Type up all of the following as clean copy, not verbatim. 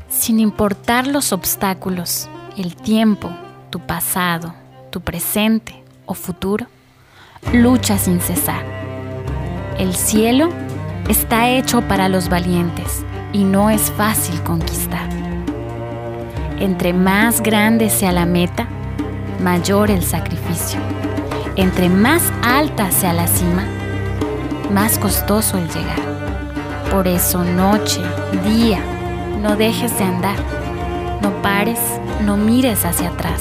Sin importar los obstáculos, el tiempo, tu pasado, tu presente o futuro, lucha sin cesar. El cielo está hecho para los valientes y no es fácil conquistar. Entre más grande sea la meta, mayor el sacrificio. Entre más alta sea la cima, más costoso el llegar. Por eso noche, día, no dejes de andar. No pares, no mires hacia atrás.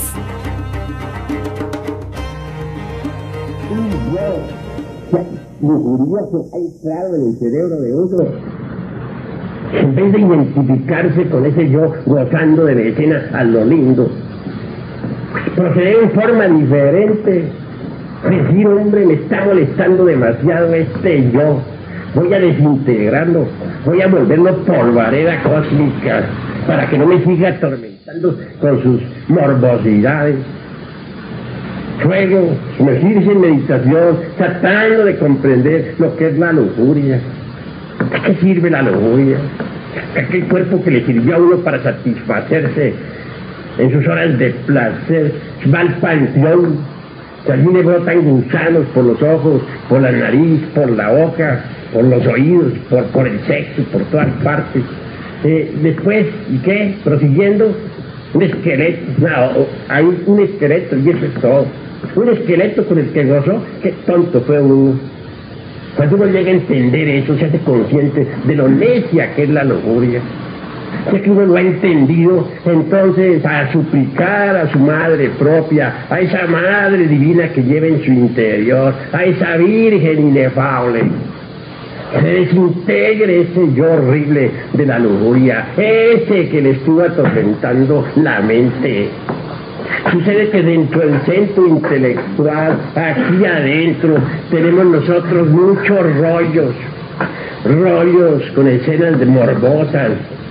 Lujurioso ha entrado en el cerebro de otro. En vez de identificarse con ese yo gozando de escenas a lo lindo, proceder en forma diferente. Decir, hombre, me está molestando demasiado este yo. Voy a desintegrarlo, voy a volverlo polvareda cósmica para que no me siga atormentando con sus morbosidades. Luego, sumergirse en meditación, tratando de comprender lo que es la lujuria. ¿A qué sirve la lujuria? Aquel cuerpo que le sirvió a uno para satisfacerse en sus horas de placer, va al panteón, que allí le brotan gusanos por los ojos, por la nariz, por la boca, por los oídos, por el sexo, por todas partes. Después, ¿y qué? Prosiguiendo, un esqueleto, no, hay un esqueleto y eso es todo. Un esqueleto con el que gozó, qué tonto fue uno. Cuando uno llega a entender eso, se hace consciente de lo necia que es la lujuria. Ya que uno lo ha entendido, entonces a suplicar a su madre propia, a esa madre divina que lleva en su interior, a esa virgen inefable, se desintegre ese yo horrible de la lujuria, ese que le estuvo atormentando la mente. Sucede que dentro del centro intelectual, aquí adentro, tenemos nosotros muchos rollos con escenas de morbosas,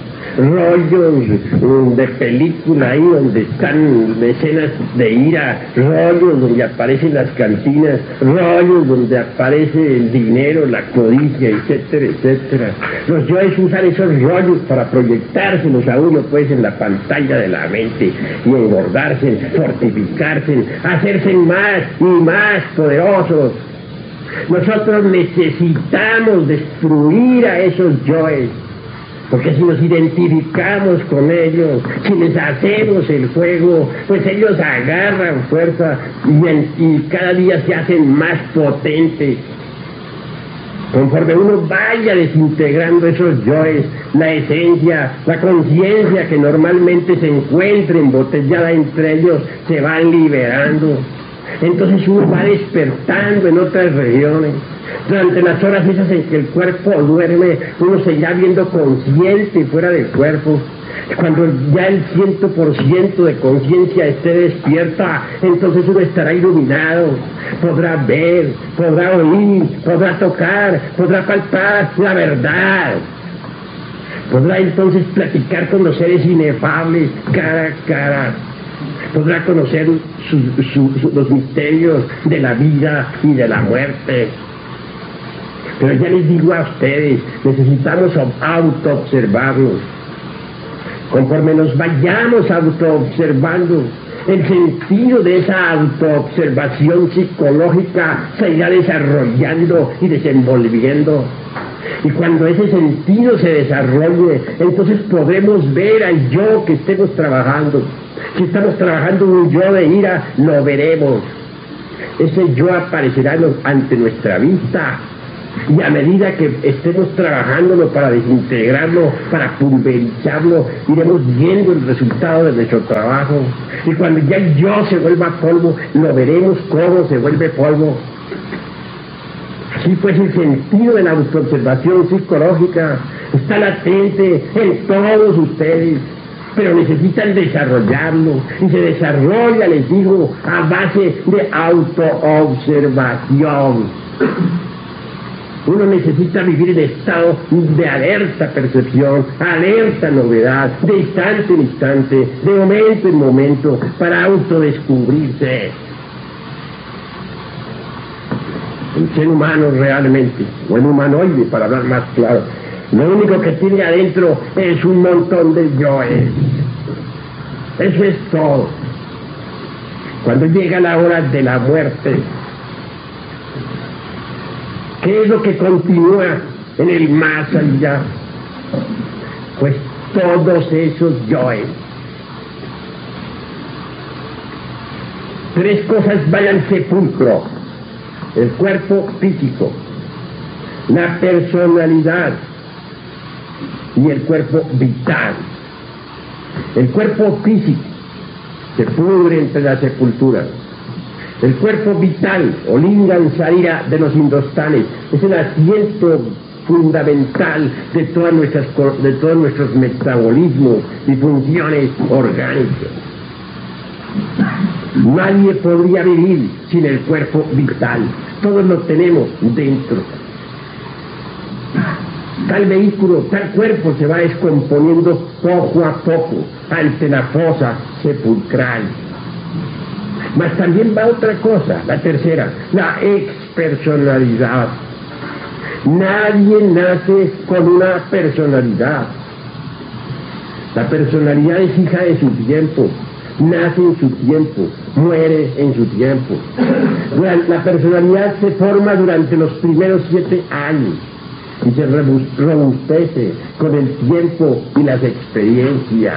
rollos de película ahí donde están escenas de ira, rollos donde aparecen las cantinas, rollos donde aparece el dinero, la codicia, etcétera, etcétera. Los yoes usan esos rollos para proyectárselos a uno pues en la pantalla de la mente y engordarse, fortificarse, hacerse más y más poderosos. Nosotros necesitamos destruir a esos yoes, porque si nos identificamos con ellos, si les hacemos el juego, pues ellos agarran fuerza y cada día se hacen más potentes. Conforme uno vaya desintegrando esos yoes, la esencia, la conciencia que normalmente se encuentra embotellada entre ellos, se van liberando. Entonces uno va despertando en otras regiones. Durante las horas esas en que el cuerpo duerme, uno se irá viendo consciente fuera del cuerpo. Cuando ya el 100% de conciencia esté despierta, entonces uno estará iluminado. Podrá ver, podrá oír, podrá tocar, podrá palpar la verdad. Podrá entonces platicar con los seres inefables cara a cara. Podrá conocer los misterios de la vida y de la muerte. Pero ya les digo a ustedes, necesitamos autoobservarnos. Conforme nos vayamos autoobservando, el sentido de esa autoobservación psicológica se irá desarrollando y desenvolviendo. Y cuando ese sentido se desarrolle, entonces podremos ver al yo que estemos trabajando. Si estamos trabajando un yo de ira, lo veremos. Ese yo aparecerá ante nuestra vista. Y a medida que estemos trabajándolo para desintegrarlo, para pulverizarlo, iremos viendo el resultado de nuestro trabajo. Y cuando ya el yo se vuelva polvo, lo veremos cómo se vuelve polvo. Así pues, el sentido de la autoobservación psicológica está latente en todos ustedes, pero necesitan desarrollarlo. Y se desarrolla, les digo, a base de autoobservación. Uno necesita vivir en estado de alerta percepción, alerta novedad, de instante en instante, de momento en momento, para autodescubrirse. El ser humano realmente, o el humanoide, para hablar más claro, Lo único que tiene adentro es un montón de yoes. Eso es todo. Cuando llega la hora de la muerte, ¿qué es lo que continúa en el más allá? Pues todos esos yoes. Tres cosas van al sepulcro: el cuerpo físico, la personalidad y el cuerpo vital. El cuerpo físico se pudre entre la sepultura. El cuerpo vital, o lingam sarira de los indostanes, es el asiento fundamental de todos nuestros metabolismos y funciones orgánicas. Nadie podría vivir sin el cuerpo vital. Todos lo tenemos dentro. Tal vehículo, tal cuerpo se va descomponiendo poco a poco ante la fosa sepulcral. Mas también va otra cosa, la tercera, la expersonalidad. Nadie nace con una personalidad. La personalidad es hija de su tiempo, nace en su tiempo, muere en su tiempo. La personalidad se forma durante los primeros 7 años y se robustece con el tiempo y las experiencias.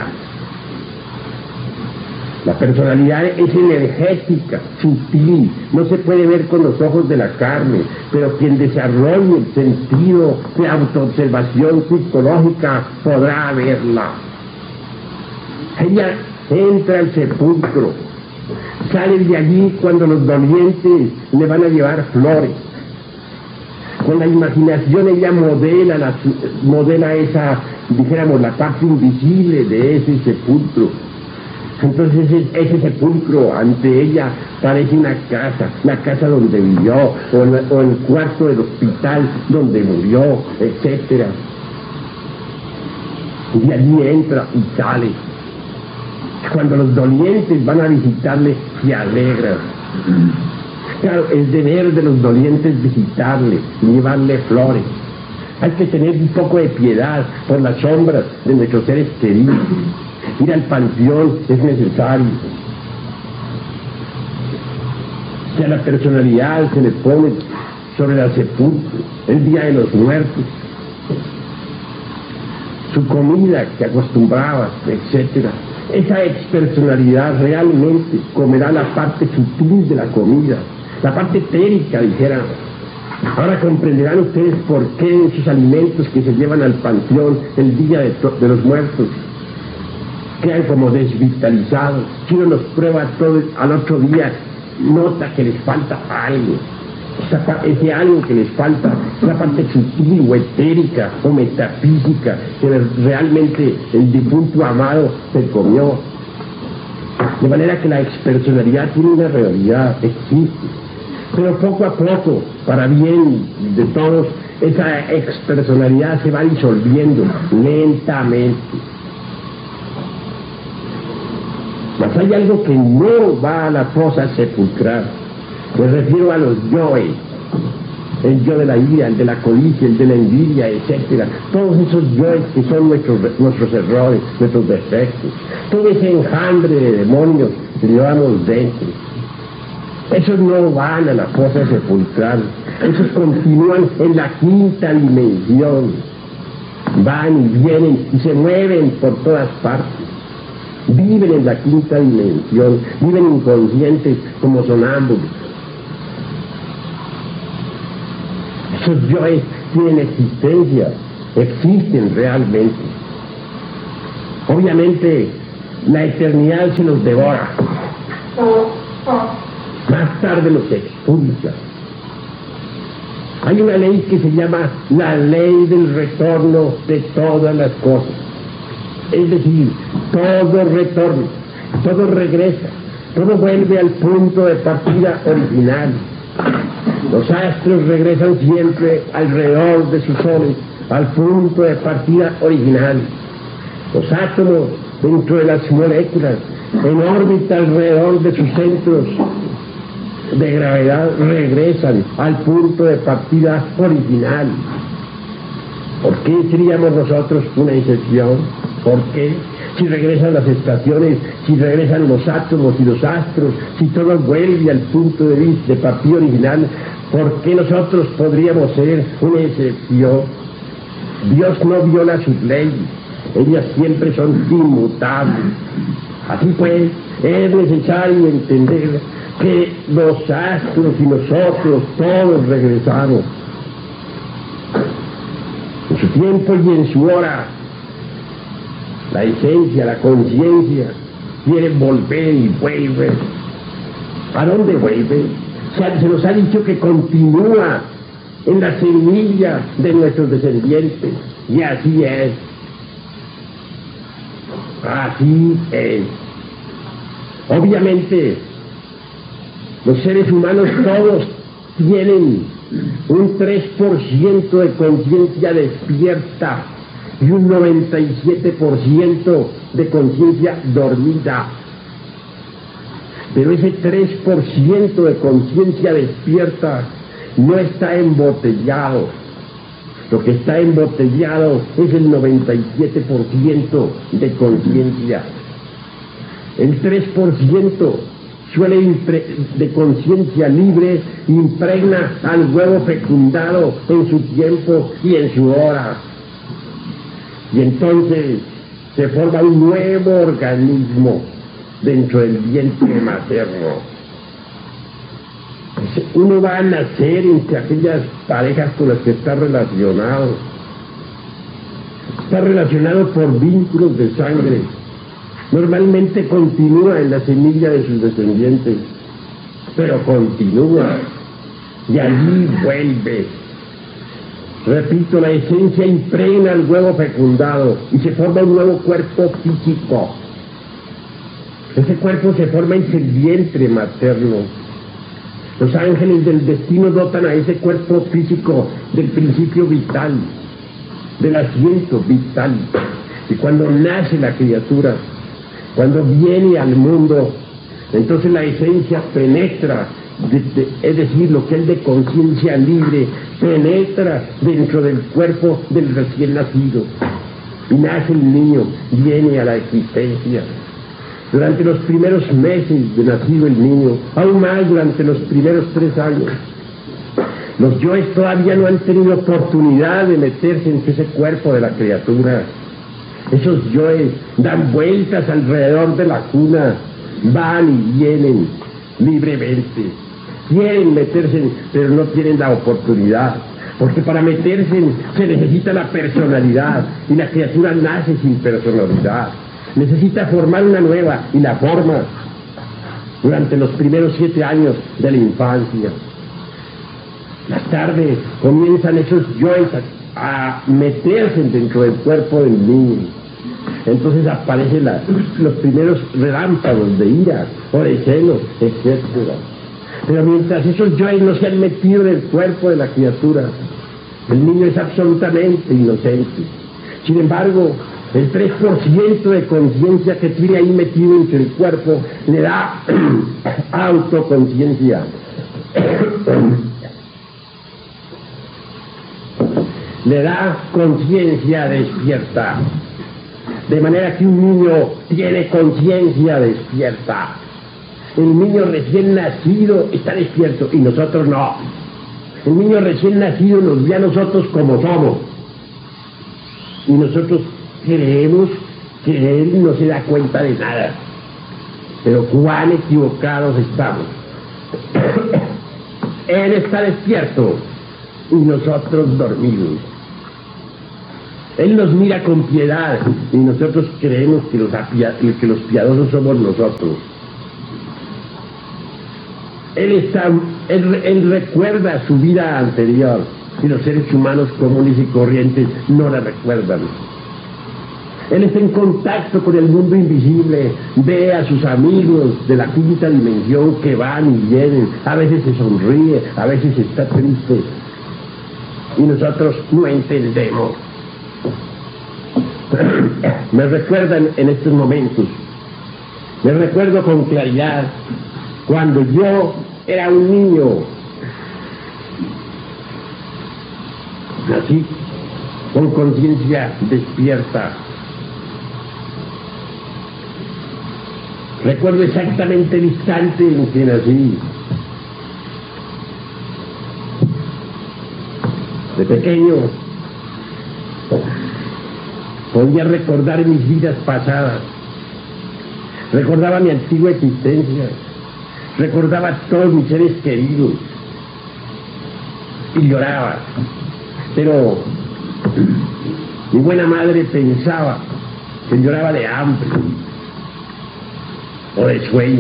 La personalidad es energética, sutil, no se puede ver con los ojos de la carne, pero quien desarrolle el sentido de autoobservación psicológica podrá verla. Ella entra al sepulcro, sale de allí cuando los dolientes le van a llevar flores. Con la imaginación ella modela esa, dijéramos, la parte invisible de ese sepulcro. Entonces ese sepulcro ante ella parece una casa, la casa donde vivió, o el cuarto del hospital donde murió, etc. Y allí entra y sale. Cuando los dolientes van a visitarle, se alegran. Claro, el deber de los dolientes es visitarle y llevarle flores. Hay que tener un poco de piedad por las sombras de nuestros seres queridos. Ir al panteón es necesario. Si a la personalidad se le pone sobre la sepulcro el día de los muertos, su comida que acostumbraba, etc. Esa expersonalidad realmente comerá la parte sutil de la comida, la parte etérica, dijera. Ahora comprenderán ustedes por qué esos alimentos que se llevan al panteón el día de los muertos quedan como desvitalizados. Si uno los prueba todo, al otro día nota que les falta algo. Ese algo que les falta es la parte sutil o etérica o metafísica que realmente el difunto amado se comió. De manera que la expersonalidad tiene una realidad, existe. Pero poco a poco, para bien de todos, esa expersonalidad se va disolviendo lentamente. Mas hay algo que no va a la fosa sepulcral. Me refiero a los yoes. El yo de la ira, el de la codicia, el de la envidia, etc. Todos esos yoes que son nuestros errores, nuestros defectos. Todo ese enjambre de demonios que llevamos dentro. Esos no van a la fosa sepulcral. Esos continúan en la quinta dimensión. Van y vienen y se mueven por todas partes. Viven en la quinta dimensión, viven inconscientes como sonámbulos. Esos yoes tienen existencia, existen realmente. Obviamente la eternidad se los devora, más tarde los expulsa. Hay una ley que se llama la ley del retorno de todas las cosas. Es decir, todo retorna, todo regresa, todo vuelve al punto de partida original. Los astros regresan siempre alrededor de sus soles, al punto de partida original. Los átomos dentro de las moléculas, en órbita alrededor de sus centros de gravedad, regresan al punto de partida original. ¿Por qué seríamos nosotros una excepción? ¿Por qué? Si regresan las estaciones, si regresan los átomos y los astros, si todo vuelve al punto de vista de papel original, ¿por qué nosotros podríamos ser una excepción? Dios no viola sus leyes, ellas siempre son inmutables. Así pues, es necesario entender que los astros y nosotros todos regresamos en su tiempo y en su hora. La esencia, la conciencia quiere volver y vuelve. ¿A dónde vuelve? Se nos ha dicho que continúa en la semilla de nuestros descendientes, y así es. Así es. Obviamente, los seres humanos todos tienen un 3% de conciencia despierta y un 97% de conciencia dormida. Pero ese 3% de conciencia despierta no está embotellado. Lo que está embotellado es el 97% de conciencia. El 3% de conciencia libre impregna al huevo fecundado en su tiempo y en su hora. Y entonces se forma un nuevo organismo dentro del vientre materno. Uno va a nacer entre aquellas parejas con las que está relacionado. Está relacionado por vínculos de sangre. Normalmente continúa en la semilla de sus descendientes, pero continúa y allí vuelve. Repito, la esencia impregna el huevo fecundado y se forma un nuevo cuerpo físico. Ese cuerpo se forma en el vientre materno. Los ángeles del destino dotan a ese cuerpo físico del principio vital, del asiento vital. Y cuando nace la criatura, cuando viene al mundo, entonces la esencia penetra, es decir, lo que es de conciencia libre, penetra dentro del cuerpo del recién nacido. Y nace el niño, viene a la existencia. Durante los primeros meses de nacido el niño, aún más durante los primeros 3 años, los yoes todavía no han tenido oportunidad de meterse en ese cuerpo de la criatura. Esos yoes dan vueltas alrededor de la cuna, van y vienen libremente. Quieren meterse, pero no tienen la oportunidad, porque para meterse se necesita la personalidad, y la criatura nace sin personalidad. Necesita formar una nueva, y la forma durante los primeros 7 años de la infancia. Más tarde comienzan esos yoes a meterse dentro del cuerpo del niño. Entonces aparecen los primeros relámpagos de ira o de celos, etc. Pero mientras esos yoes no se han metido en el cuerpo de la criatura, el niño es absolutamente inocente. Sin embargo, el 3% de conciencia que tiene ahí metido entre el cuerpo le da autoconciencia. Le da conciencia despierta. De manera que un niño tiene conciencia despierta. El niño recién nacido está despierto y nosotros no. El niño recién nacido nos ve a nosotros como somos. Y nosotros creemos que él no se da cuenta de nada. Pero cuán equivocados estamos. Él está despierto y nosotros dormidos. Él nos mira con piedad y nosotros creemos que los piadosos somos nosotros. Él recuerda su vida anterior y los seres humanos comunes y corrientes no la recuerdan. Él está en contacto con el mundo invisible, ve a sus amigos de la quinta dimensión que van y vienen, a veces se sonríe, a veces está triste y nosotros no entendemos. Me recuerdan en estos momentos, me recuerdo con claridad cuando yo era un niño, nací con conciencia despierta. Recuerdo exactamente el instante en que nací. De pequeño podía recordar mis vidas pasadas, recordaba mi antigua existencia, recordaba a todos mis seres queridos y lloraba, pero mi buena madre pensaba que lloraba de hambre o de sueño.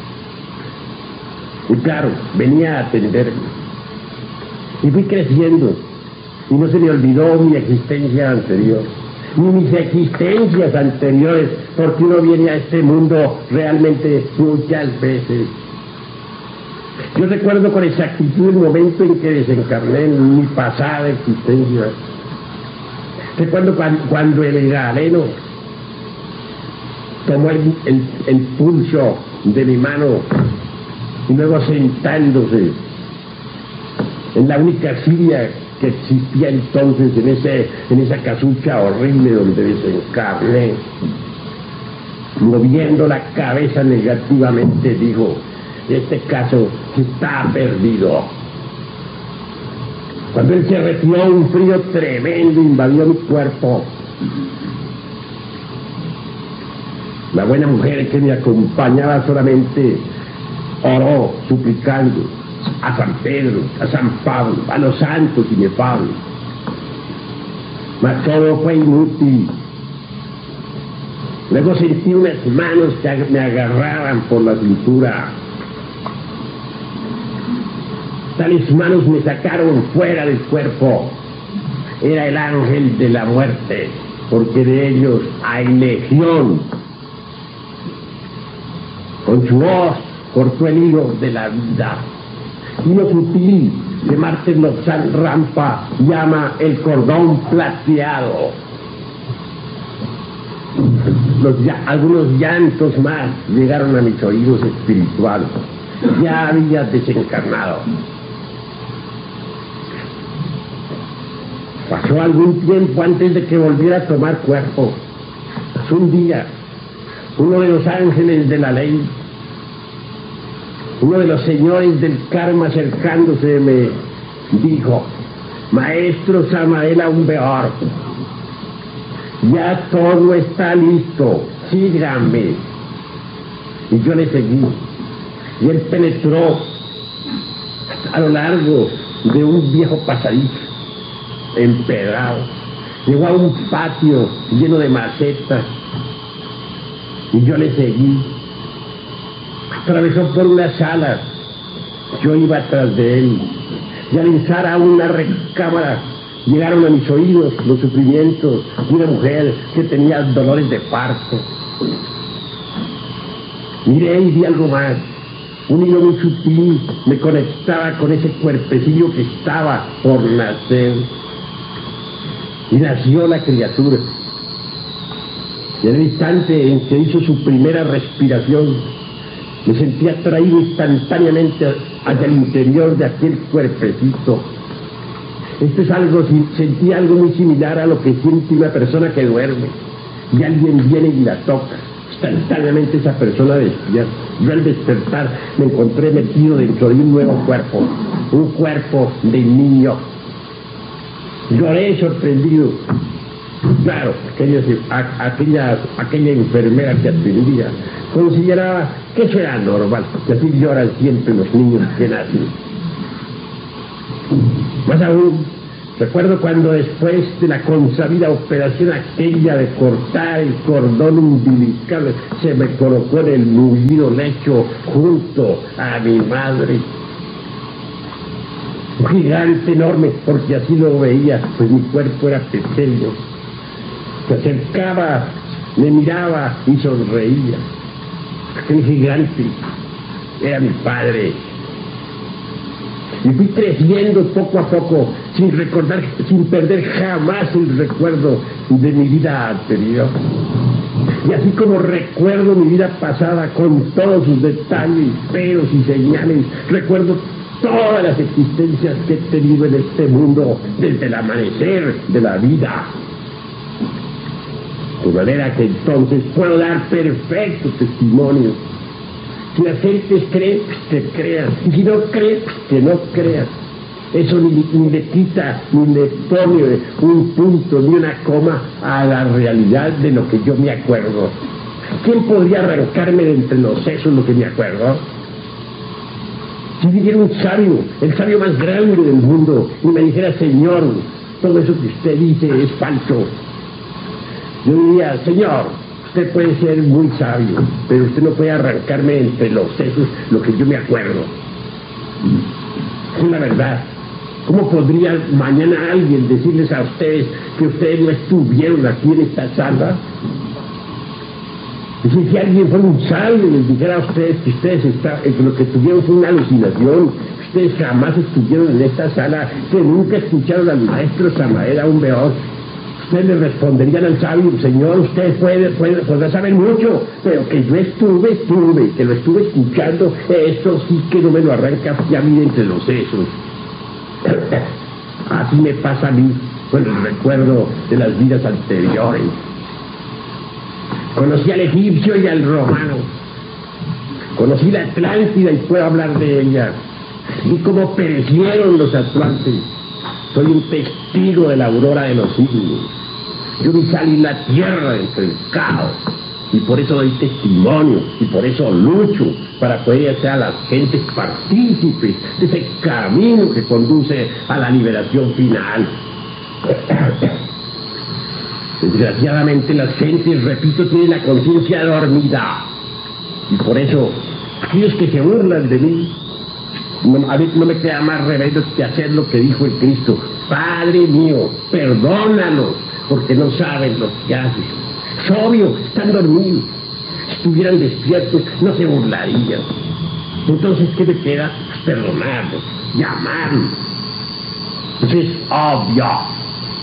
Y claro, venía a atenderme. Y fui creciendo, y no se me olvidó mi existencia anterior, ni mis existencias anteriores, porque uno viene a este mundo realmente muchas veces. Yo recuerdo con exactitud el momento en que desencarné en mi pasada existencia. Recuerdo cuando el galeno tomó el pulso de mi mano y luego sentándose en la única silla que existía entonces en esa casucha horrible donde desencarné, moviendo la cabeza negativamente, dijo: este caso está perdido. Cuando él se retiró, un frío tremendo invadió mi cuerpo. La buena mujer que me acompañaba solamente oró suplicando a San Pedro, a San Pablo, a los santos inefables. Mas todo fue inútil. Luego sentí unas manos que me agarraban por la cintura. Tales manos me sacaron fuera del cuerpo. Era el ángel de la muerte, porque de ellos hay legión. Con su voz cortó el hilo de la vida. Y lo sutil que Martín Lozán Rampa llama el cordón plateado. Algunos llantos más llegaron a mis oídos espirituales. Ya había desencarnado. Pasó algún tiempo antes de que volviera a tomar cuerpo. Un día, uno de los ángeles de la ley, uno de los señores del karma acercándose me dijo: maestro Samael Aumbeor, ya todo está listo, síganme. Y yo le seguí, y él penetró a lo largo de un viejo pasadizo empedrado, llegó a un patio lleno de macetas, y yo le seguí. Atravesó por unas salas, yo iba atrás de él, y al entrar a una recámara llegaron a mis oídos los sufrimientos de una mujer que tenía dolores de parto. Miré y vi algo más. Un hilo muy sutil me conectaba con ese cuerpecillo que estaba por nacer. Y nació la criatura. Y en el instante en que hizo su primera respiración, me sentí atraído instantáneamente hacia el interior de aquel cuerpecito. Esto es algo, sentí algo muy similar a lo que siente una persona que duerme y alguien viene y la toca. Instantáneamente esa persona despierta. Yo al despertar me encontré metido dentro de un nuevo cuerpo, un cuerpo de niño. Lloré sorprendido. Claro, aquella enfermera que atendía consideraba que eso era normal, que así lloran siempre los niños que nacen. Más aún, recuerdo cuando después de la consabida operación aquella de cortar el cordón umbilical, se me colocó en el mullido lecho junto a mi madre. Un gigante enorme, porque así lo veía, pues mi cuerpo era pequeño. Se acercaba, me miraba y sonreía. Aquel gigante era mi padre. Y fui creciendo poco a poco, sin perder jamás el recuerdo de mi vida anterior. Y así como recuerdo mi vida pasada con todos sus detalles, peros y señales, recuerdo todas las existencias que he tenido en este mundo desde el amanecer de la vida. De manera que entonces puedo dar perfecto testimonio. Si la gente cree, que creas. Y si no cree, que no creas. Eso ni le quita, ni le pone un punto, ni una coma a la realidad de lo que yo me acuerdo. ¿Quién podría arrancarme de entre los sesos lo que me acuerdo? Si viniera un sabio, el sabio más grande del mundo, y me dijera, Señor, todo eso que usted dice es falso, yo diría, Señor, usted puede ser muy sabio, pero usted no puede arrancarme entre los sesos lo que yo me acuerdo. Es la verdad. ¿Cómo podría mañana alguien decirles a ustedes que ustedes no estuvieron aquí en esta sala? Es decir, si alguien fuera un sabio y les dijera a ustedes que ustedes lo que tuvieron fue una alucinación, ustedes jamás estuvieron en esta sala, que nunca escucharon al maestro Samael aún Beor, ustedes le responderían al sabio, Señor, usted podrá saber mucho, pero que yo estuve, que lo estuve escuchando, eso sí que no me lo arranca ya a mí entre los sesos. Así me pasa a mí con el recuerdo de las vidas anteriores. Conocí al egipcio y al romano, conocí la Atlántida y puedo hablar de ella, y cómo perecieron los atlantes. Soy un testigo de la aurora de los siglos. Yo vi salir la tierra entre el caos, y por eso doy testimonio, y por eso lucho para poder hacer a las gentes partícipes de ese camino que conduce a la liberación final. Desgraciadamente las gentes, repito, tienen la conciencia dormida, y por eso aquellos que se burlan de mí, a mí no me queda más remedio que hacer lo que dijo el Cristo: Padre mío, perdónalos, porque no saben lo que hacen. Es obvio, están dormidos. Si estuvieran despiertos, no se burlarían. Entonces, ¿qué me queda? Perdonarlos, llamarlos. Eso es obvio.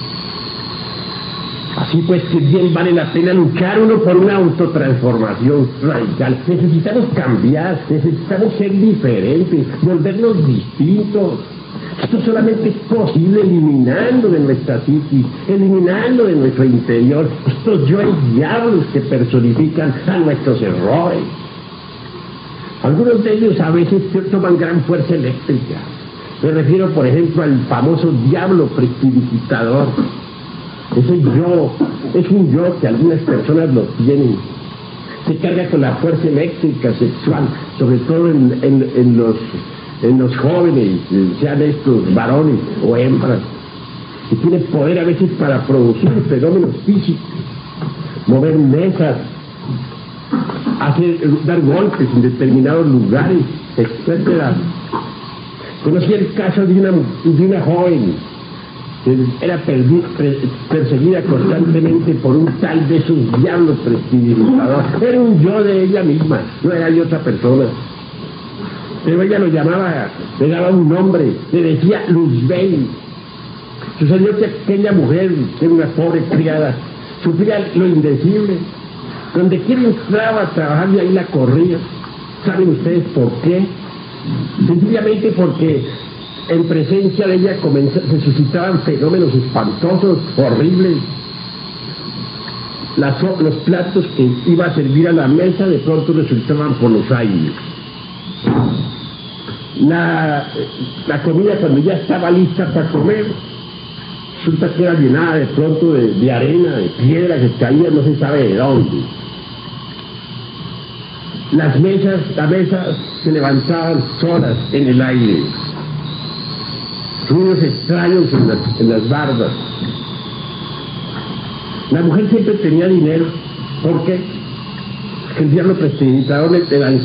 Así pues, que bien vale la pena luchar uno por una autotransformación radical. Necesitamos cambiar, necesitamos ser diferentes, volvernos distintos. Esto solamente es posible eliminando de nuestra psiquis, eliminando de nuestro interior estos yoes diablos que personifican a nuestros errores. Algunos de ellos a veces toman gran fuerza eléctrica. Me refiero, por ejemplo, al famoso diablo prestidigitador. Ese yo, es un yo que algunas personas lo tienen. Se carga con la fuerza eléctrica sexual, sobre todo en los jóvenes, sean estos varones o hembras, que tiene poder a veces para producir fenómenos físicos, mover mesas, dar golpes en determinados lugares, etc. Conocí el caso de una joven que era perseguida constantemente por un tal de esos diablos prestidigitadores. Era un yo de ella misma, no era de otra persona. Pero ella lo llamaba, le daba un nombre, le decía Luzbel. Sucedió que aquella mujer, que era una pobre criada, sufría lo indecible. Donde quiera entraba a trabajar y ahí la corría. ¿Saben ustedes por qué? Sencillamente porque en presencia de ella se suscitaban fenómenos espantosos, horribles. Los platos que iba a servir a la mesa de pronto resultaban por los aires. La comida, cuando ya estaba lista para comer, resulta que era llenada de pronto de arena, de piedra que caía no se sabe de dónde. Las mesas se levantaban solas en el aire. Ruidos extraños en las bardas. La mujer siempre tenía dinero. ¿Por qué? Porque el diablo prestidigitador le lanzaba